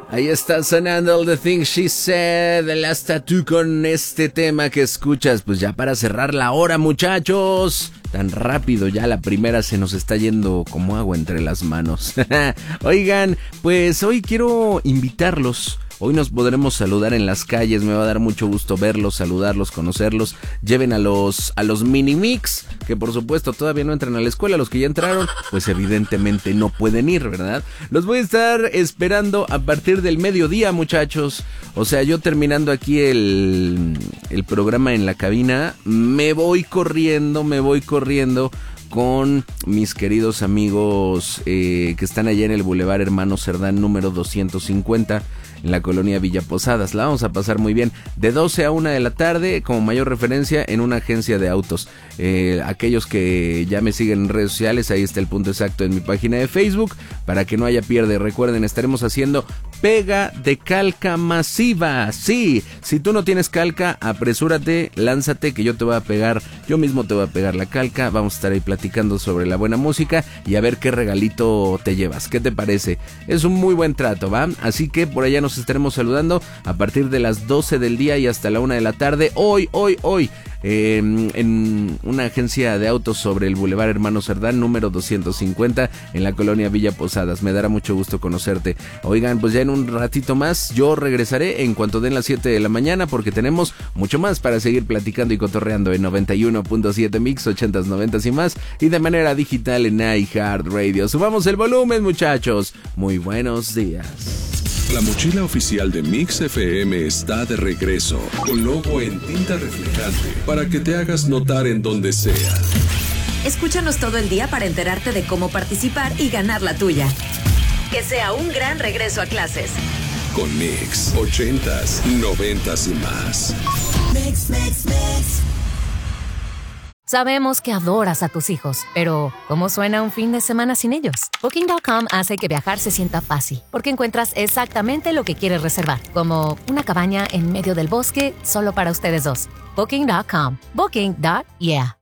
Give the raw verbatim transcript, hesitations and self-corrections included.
Ahí está sonando All the Things She Said, el hasta tú con este tema que escuchas. Pues ya para cerrar la hora, muchachos. Tan rápido, ya la primera se nos está yendo como agua entre las manos. Oigan, pues hoy quiero invitarlos. Hoy nos podremos saludar en las calles, me va a dar mucho gusto verlos, saludarlos, conocerlos. Lleven a los a los mini mix, que por supuesto todavía no entran a la escuela. Los que ya entraron, pues evidentemente no pueden ir, ¿verdad? Los voy a estar esperando a partir del mediodía, muchachos. O sea, yo terminando aquí el, el programa en la cabina, me voy corriendo, me voy corriendo con mis queridos amigos eh, que están allá en el Boulevard Hermano Cerdán número doscientos cincuenta en la colonia Villa Posadas. La vamos a pasar muy bien de doce a una de la tarde, como mayor referencia en una agencia de autos. Eh, aquellos que ya me siguen en redes sociales, ahí está el punto exacto en mi página de Facebook, para que no haya pierde. Recuerden, estaremos haciendo pega de calca masiva. Sí, si tú no tienes calca, apresúrate, lánzate, que yo te voy a pegar, yo mismo te voy a pegar la calca. Vamos a estar ahí platicando sobre la buena música y a ver qué regalito te llevas. ¿Qué te parece? Es un muy buen trato, ¿va? Así que por allá nos estaremos saludando a partir de las doce del día y hasta la una de la tarde. Hoy, hoy, hoy, eh, en una agencia de autos sobre el Boulevard Hermano Cerdán número doscientos cincuenta en la colonia Villa Posadas. Me dará mucho gusto conocerte. Oigan, pues ya en un ratito más yo regresaré en cuanto den las siete de la mañana, porque tenemos mucho más para seguir platicando y cotorreando en noventa y uno punto siete Mix, ochentas, noventas y más, y de manera digital en iHeartRadio. Subamos el volumen, muchachos. Muy buenos días. La mochila oficial de Mix F M está de regreso, con logo en tinta reflejante, para que te hagas notar en donde sea. Escúchanos todo el día para enterarte de cómo participar y ganar la tuya. Que sea un gran regreso a clases. Con Mix, ochentas, noventas y más. Mix, mix, mix. Sabemos que adoras a tus hijos, pero ¿cómo suena un fin de semana sin ellos? Booking punto com hace que viajar se sienta fácil, porque encuentras exactamente lo que quieres reservar, como una cabaña en medio del bosque solo para ustedes dos. Booking punto com. Booking. Yeah.